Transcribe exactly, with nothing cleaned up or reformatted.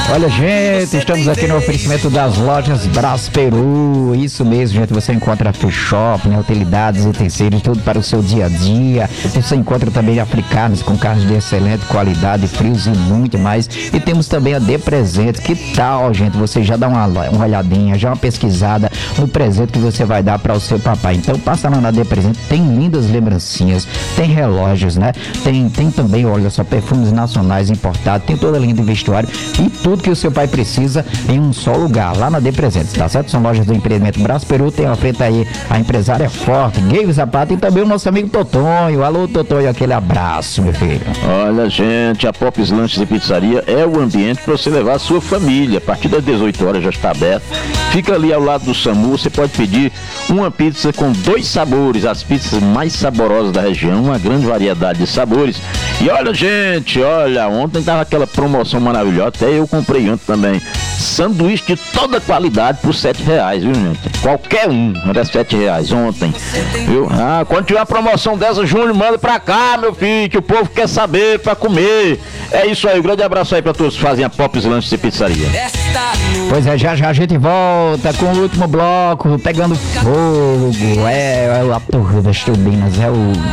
Olha, gente, estamos aqui no oferecimento das lojas Brás Peru. Isso mesmo, gente. Você encontra free shop, né? Utilidades, utensílios, tudo para o seu dia a dia. Você encontra também africanos com carnes de excelente qualidade, frios e muito mais. E temos também a De Presente. Que tal, gente? Você já dá uma, uma olhadinha, já uma pesquisada no presente que você vai dar para o seu papai. Então passa lá na De Presente. Tem lindas lembrancinhas, tem relógios, né? Tem, tem também, olha só, perfumes nacionais importados, tem toda a linha de vestuário e tudo que o seu pai precisa em um só lugar, lá na De Presentes, tá certo? São lojas do empreendimento Brás Peru, tem à frente aí a empresária Forte, Gay Zapata e também o nosso amigo Totonho. Alô, Totonho, aquele abraço, meu filho. Olha, gente, a Popes Lanches e Pizzaria é o ambiente para você levar a sua família. A partir das dezoito horas já está aberto. Fica ali ao lado do SAMU, você pode pedir uma pizza com dois sabores, as pizzas mais saborosas da região, uma grande variedade de sabores. E olha, gente, olha, ontem tava aquela promoção maravilhosa, até eu comprei ontem também. Sanduíche de toda qualidade por sete reais, viu, gente? Qualquer um, era sete reais ontem, viu? Ah, quando tiver uma promoção dessa, Júnior, manda pra cá, meu filho, que o povo quer saber pra comer. É isso aí, um grande abraço aí pra todos que fazem a Popes Lanches e Pizzaria. Pois é, já já a gente volta com o último bloco, pegando fogo, é, é a porra das turbinas, é o